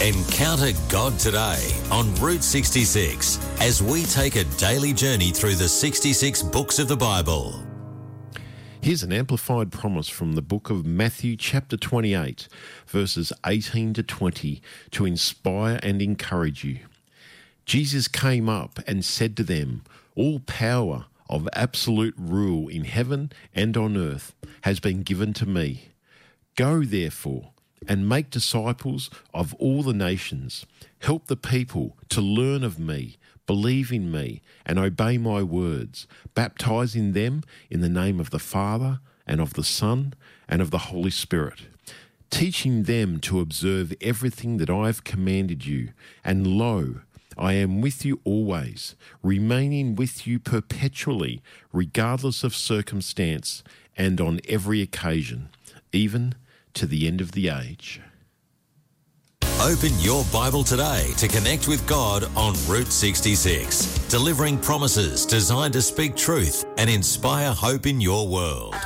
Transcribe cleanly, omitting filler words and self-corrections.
Encounter God today on Route 66 as we take a daily journey through the 66 books of the Bible. Here's an amplified promise from the book of Matthew chapter 28, verses 18 to 20, to inspire and encourage you. Jesus came up and said to them, "All power of absolute rule in heaven and on earth has been given to me. Go, therefore, and make disciples of all the nations. Help the people to learn of me, believe in me, and obey my words, baptizing them in the name of the Father and of the Son and of the Holy Spirit, teaching them to observe everything that I have commanded you. And lo, I am with you always, remaining with you perpetually, regardless of circumstance and on every occasion, even to the end of the age." Open your Bible today to connect with God on Route 66, delivering promises designed to speak truth and inspire hope in your world.